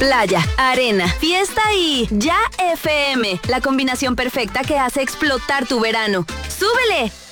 Playa, arena, fiesta y Ya FM, la combinación perfecta que hace explotar tu verano. ¡Súbele!